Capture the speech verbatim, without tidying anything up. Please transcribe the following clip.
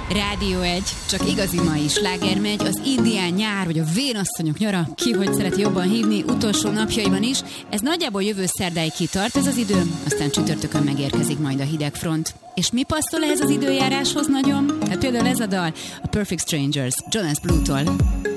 Rádió egy, csak igazi mai sláger megy, az indián nyár, vagy a vénasszonyok nyara, ki hogy szereti jobban hívni, utolsó napjaiban is. Ez nagyjából jövő szerdáig kitart ez az idő, aztán csütörtökön megérkezik majd a hidegfront. És mi passzol ehhez az időjáráshoz nagyon? Hát például ez a dal, a Perfect Strangers, Jonas Blue-tól.